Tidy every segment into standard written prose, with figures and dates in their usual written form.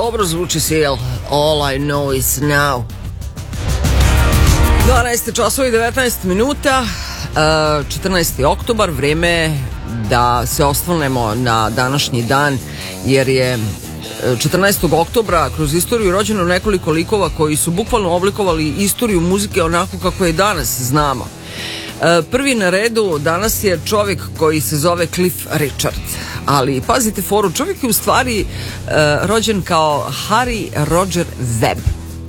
dobro zvuči Seal. All I know is now. 12 časova i 19 minuta, 14. oktobar, vreme da se osvrnemo na današnji dan, jer je 14. oktobra kroz istoriju rođeno nekoliko likova koji su bukvalno oblikovali istoriju muzike onako kako je danas znamo. Prvi na redu danas je čovjek koji se zove Cliff Richard, ali pazite foru, čovjek je u stvari rođen kao Harry Roger Webb.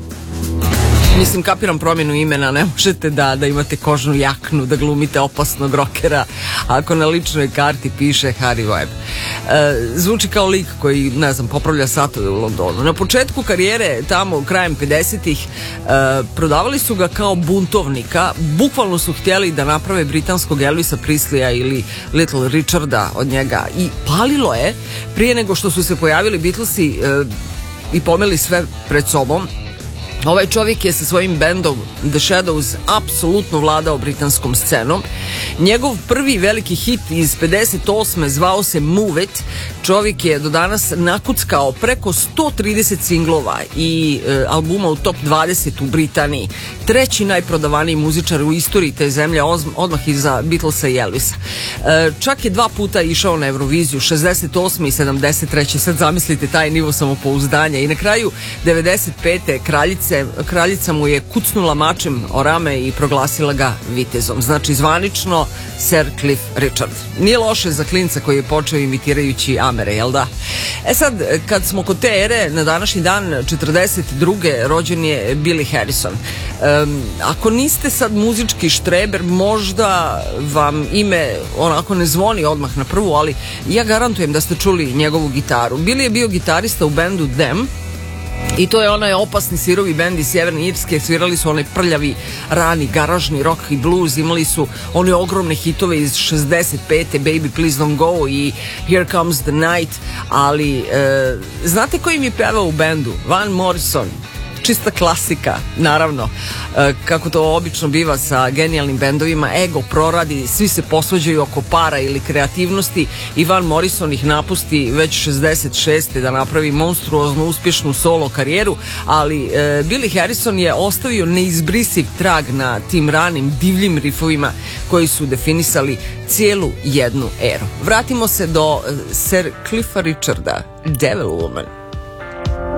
Mislim, kapiram promjenu imena, ne možete da imate kožnu jaknu, da glumite opasnog rokera ako na ličnoj karti piše Harry Webb. Zvuči kao lik koji, ne znam, popravlja satove u Londonu. Na početku karijere, tamo krajem 50-ih, prodavali su ga kao buntovnika, bukvalno su htjeli da naprave britanskog Elvisa Presleya ili Little Richarda od njega i palilo je prije nego što su se pojavili Beatlesi i pomeli sve pred sobom. Ovaj čovjek je sa svojim bendom The Shadows apsolutno vladao britanskom scenom. Njegov prvi veliki hit iz 58. zvao se Move It. Čovjek je do danas nakuckao preko 130 singlova i albuma u top 20 u Britaniji. Treći najprodavaniji muzičar u istoriji te zemlje, odmah iza Beatlesa i Elvisa. Čak je 2 puta išao na Euroviziju, 68. i 73. Sad zamislite taj nivo samopouzdanja. I na kraju 95. kraljica mu je kucnula mačem o rame i proglasila ga vitezom. Znači zvanično Sir Cliff Richard. Nije loše za klinca koji je počeo imitirajući Amere, jel da? Sad, kad smo kod te ere, na današnji dan 42. rođen je Billy Harrison. Ako niste sad muzički štreber, možda vam ime onako ne zvoni odmah na prvu, ali ja garantujem da ste čuli njegovu gitaru. Billy je bio gitarista u bendu Them, i to je onaj opasni sirovi bend iz Sjeverne Irske. Svirali su onaj prljavi rani garažni rock i blues, imali su one ogromne hitove iz 65. Baby Please Don't Go i Here Comes the Night, ali znate ko im je pevao u bendu? Van Morrison. Čista klasika, naravno, kako to obično biva sa genijalnim bendovima, ego proradi, svi se posvađaju oko para ili kreativnosti i Van Morrison ih napusti već 66. da napravi monstruozno uspješnu solo karijeru, ali Billy Harrison je ostavio neizbrisiv trag na tim ranim divljim rifovima koji su definisali cijelu jednu eru. Vratimo se do Sir Cliffa Richarda, Devil Woman.